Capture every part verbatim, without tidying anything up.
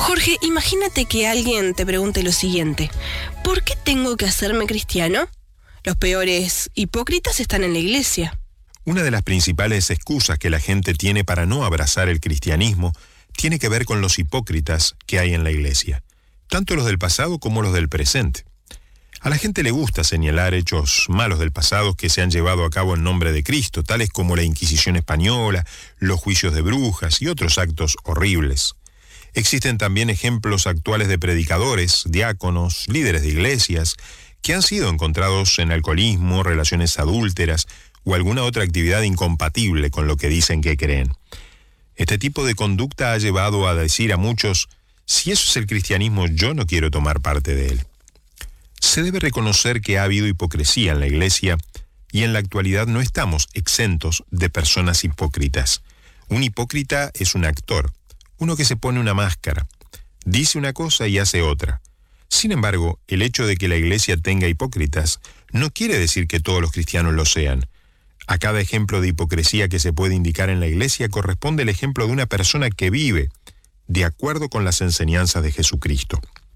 Jorge, imagínate que alguien te pregunte lo siguiente: ¿por qué tengo que hacerme cristiano? Los peores hipócritas están en la iglesia. Una de las principales excusas que la gente tiene para no abrazar el cristianismo tiene que ver con los hipócritas que hay en la iglesia, tanto los del pasado como los del presente. A la gente le gusta señalar hechos malos del pasado que se han llevado a cabo en nombre de Cristo, tales como la Inquisición española, los juicios de brujas y otros actos horribles. Existen también ejemplos actuales de predicadores, diáconos, líderes de iglesias, que han sido encontrados en alcoholismo, relaciones adúlteras o alguna otra actividad incompatible con lo que dicen que creen. Este tipo de conducta ha llevado a decir a muchos: si eso es el cristianismo, yo no quiero tomar parte de él. Se debe reconocer que ha habido hipocresía en la iglesia y en la actualidad no estamos exentos de personas hipócritas. Un hipócrita es un actor, uno que se pone una máscara, dice una cosa y hace otra. Sin embargo, el hecho de que la iglesia tenga hipócritas no quiere decir que todos los cristianos lo sean. A cada ejemplo de hipocresía que se puede indicar en la iglesia corresponde el ejemplo de una persona que vive de acuerdo con las enseñanzas de Jesucristo.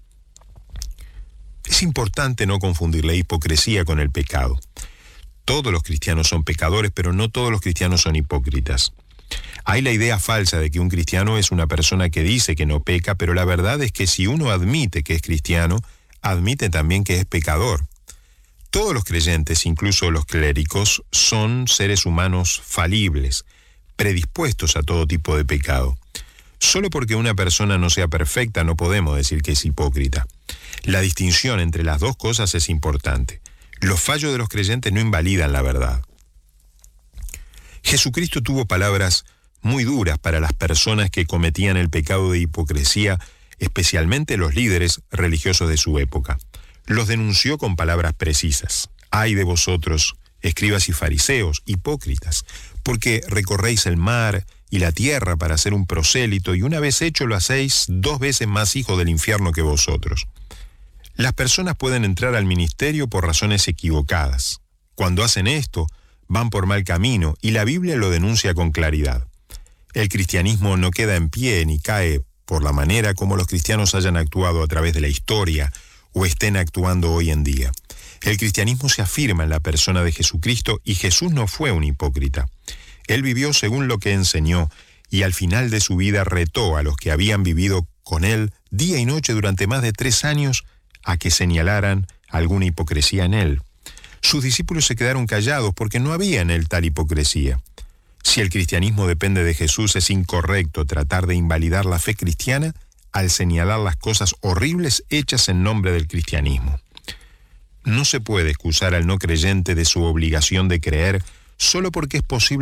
Es importante no confundir la hipocresía con el pecado. Todos los cristianos son pecadores, pero no todos los cristianos son hipócritas. Hay la idea falsa de que un cristiano es una persona que dice que no peca, pero la verdad es que si uno admite que es cristiano, admite también que es pecador. Todos los creyentes, incluso los clérigos, son seres humanos falibles, predispuestos a todo tipo de pecado. Solo porque una persona no sea perfecta no podemos decir que es hipócrita. La distinción entre las dos cosas es importante. Los fallos de los creyentes no invalidan la verdad. Jesucristo tuvo palabras muy duras para las personas que cometían el pecado de hipocresía, especialmente los líderes religiosos de su época. Los denunció con palabras precisas. «Ay de vosotros, escribas y fariseos, hipócritas, porque recorréis el mar y la tierra para ser un prosélito, y una vez hecho lo hacéis dos veces más hijo del infierno que vosotros». Las personas pueden entrar al ministerio por razones equivocadas. Cuando hacen esto, van por mal camino, y la Biblia lo denuncia con claridad. El cristianismo no queda en pie ni cae por la manera como los cristianos hayan actuado a través de la historia o estén actuando hoy en día. El cristianismo se afirma en la persona de Jesucristo, y Jesús no fue un hipócrita. Él vivió según lo que enseñó, y al final de su vida retó a los que habían vivido con él día y noche durante más de tres años a que señalaran alguna hipocresía en él. Sus discípulos se quedaron callados porque no había en él tal hipocresía. Si el cristianismo depende de Jesús, es incorrecto tratar de invalidar la fe cristiana al señalar las cosas horribles hechas en nombre del cristianismo. No se puede excusar al no creyente de su obligación de creer solo porque es posible